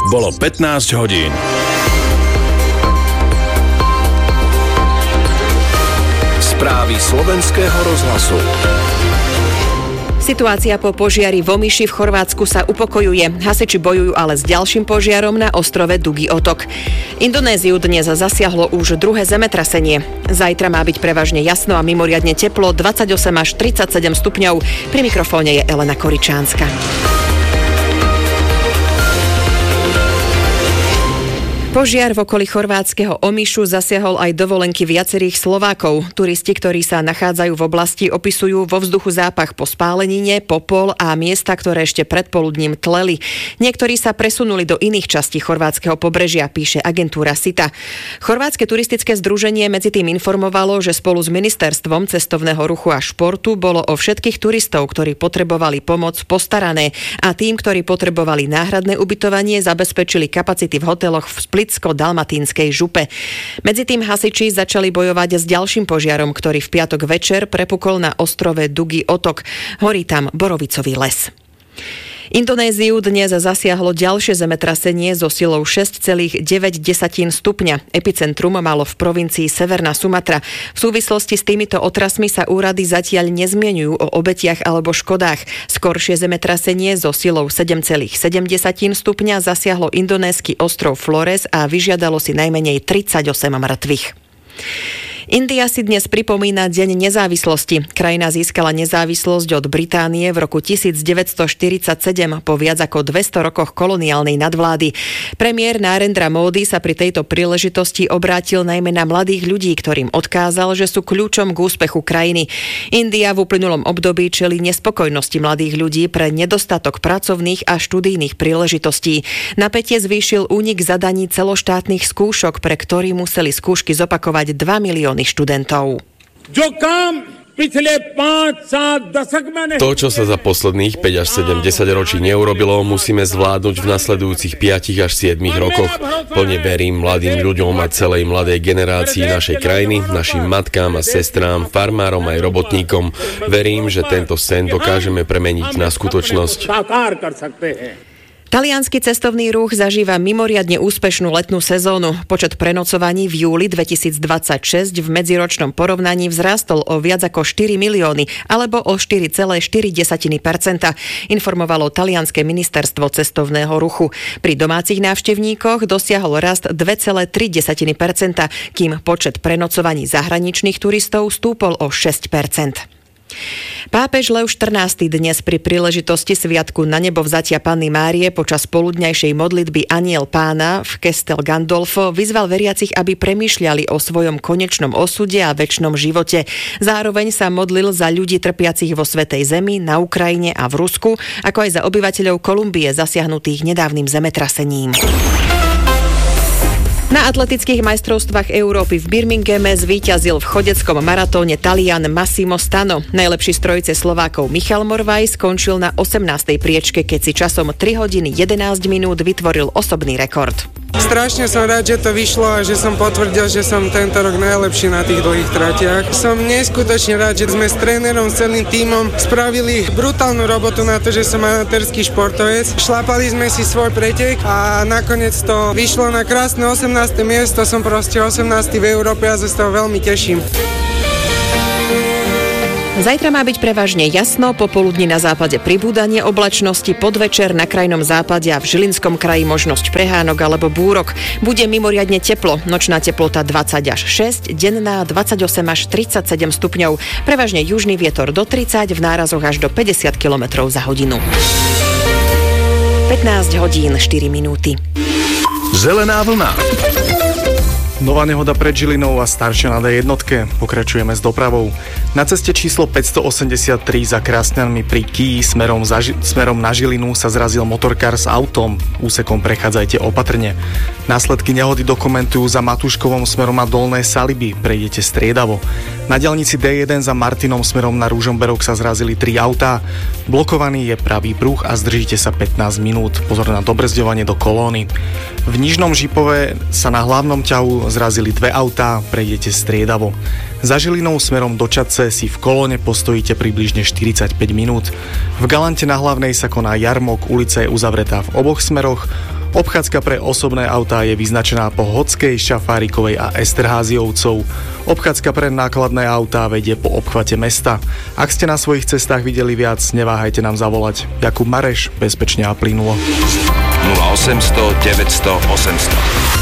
Bolo 15 hodín. Správy slovenského rozhlasu. Situácia po požiari v Omiši v Chorvátsku sa upokojuje. Hasiči bojujú ale s ďalším požiarom na ostrove Dugi otok. Indonéziu dnes zasiahlo už druhé zemetrasenie. Zajtra má byť prevažne jasno a mimoriadne teplo, 28 až 37 stupňov. Pri mikrofóne je Elena Koričánska. Požiar v okolí chorvátskeho Omišu zasiahol aj dovolenky viacerých Slovákov. Turisti, ktorí sa nachádzajú v oblasti, opisujú vo vzduchu zápach po spálenine, popol a miesta, ktoré ešte predpoludním tleli. Niektorí sa presunuli do iných častí chorvátskeho pobrežia, píše agentúra SITA. Chorvátske turistické združenie medzi tým informovalo, že spolu s ministerstvom cestovného ruchu a športu bolo o všetkých turistov, ktorí potrebovali pomoc, postarané a tým, ktorí potrebovali náhradné ubytovanie, zabezpečili kapacity v hoteloch v Splitsko-Dalmatínskej župe. Medzi tým hasiči začali bojovať s ďalším požiarom, ktorý v piatok večer prepukol na ostrove Dugi otok. Horí tam borovicový les. Indonéziu dnes zasiahlo ďalšie zemetrasenie so silou 6,9 stupňa. Epicentrum malo v provincii Severná Sumatra. V súvislosti s týmito otrasmi sa úrady zatiaľ nezmieňujú o obetiach alebo škodách. Skoršie zemetrasenie so silou 7,7 stupňa zasiahlo indonésky ostrov Flores a vyžiadalo si najmenej 38 mŕtvych. India si dnes pripomína Deň nezávislosti. Krajina získala nezávislosť od Británie v roku 1947 po viac ako 200 rokoch koloniálnej nadvlády. Premiér Narendra Modi sa pri tejto príležitosti obrátil najmä na mladých ľudí, ktorým odkázal, že sú kľúčom k úspechu krajiny. India v uplynulom období čelí nespokojnosti mladých ľudí pre nedostatok pracovných a študijných príležitostí. Napätie zvýšil únik zadaní celoštátnych skúšok, pre ktorý museli skúšky zopakovať 2 milióny študentov. To, čo sa za posledných 5 až 7 ročí neurobilo, musíme zvládnuť v nasledujúcich 5 až 7 rokoch. Plne verím mladým ľuďom a celej mladej generácii našej krajiny, našim matkám a sestrám, farmárom aj robotníkom. Verím, že tento sen dokážeme premeniť na skutočnosť. Taliansky cestovný ruch zažíva mimoriadne úspešnú letnú sezónu. Počet prenocovaní v júli 2026 v medziročnom porovnaní vzrástol o viac ako 4 milióny, alebo o 4,4%, informovalo talianske ministerstvo cestovného ruchu. Pri domácich návštevníkoch dosiahol rast 2,3%, kým počet prenocovaní zahraničných turistov stúpol o 6%. Pápež Lev XIV dnes pri príležitosti sviatku na nebovzatia Panny Márie počas poludňajšej modlitby Anjel Pána v Castel Gandolfo vyzval veriacich, aby premýšľali o svojom konečnom osude a večnom živote. Zároveň sa modlil za ľudí trpiacich vo Svätej Zemi, na Ukrajine a v Rusku, ako aj za obyvateľov Kolumbie zasiahnutých nedávnym zemetrasením. Na atletických majstrovstvách Európy v Birminghame zvíťazil v chodeckom maratóne Talian Massimo Stano. Najlepší z trojice Slovákov Michal Morvaj skončil na 18. priečke, keď si časom 3 hodiny 11 minút vytvoril osobný rekord. Strašne som rád, že to vyšlo a že som potvrdil, že som tento rok najlepší na tých dlhých tratiach. Som neskutočne rád, že sme s trénerom, s celým tímom spravili brutálnu robotu na to, že som amatérsky športovec. Šlapali sme si svoj pretek a nakoniec to vyšlo na krásne 18. miesto. Som proste 18. v Európe a sa z toho veľmi teším. Zajtra má byť prevažne jasno, popoludní na západe pribúdanie oblačnosti, podvečer na krajnom západe a v Žilinskom kraji možnosť prehánok alebo búrok. Bude mimoriadne teplo, nočná teplota 20 až 6, denná 28 až 37 stupňov, prevažne južný vietor do 30, v nárazoch až do 50 km za hodinu. 15 hodín 4 minúty. Zelená vlna. Nová nehoda pred Žilinou a staršia na D1. Pokračujeme s dopravou. Na ceste číslo 583 za Krásňanmi pri Kyji smerom na Žilinu sa zrazil motorkár s autom. Úsekom prechádzajte opatrne. Následky nehody dokumentujú za Matúškovom smerom na Dolné Saliby. Prejdete striedavo. Na diaľnici D1 za Martinom smerom na Ružomberok sa zrazili 3 autá. Blokovaný je pravý pruh a zdržíte sa 15 minút. Pozor na dobrzďovanie do kolóny. V Nižnom Žipove sa na hlavnom ťahu zrazili 2 autá, prejdete striedavo. Za Žilinou smerom do Čadce si v kolóne postojíte približne 45 minút. V Galante na Hlavnej sa koná jarmok, ulica je uzavretá v oboch smeroch. Obchádzka pre osobné autá je vyznačená po Hodskej, Šafárikovej a Esterházyovcov. Obchádzka pre nákladné autá vedie po obchvate mesta. Ak ste na svojich cestách videli viac, neváhajte nám zavolať. Jakub Mareš, bezpečne a plynulo. 0800 900 800.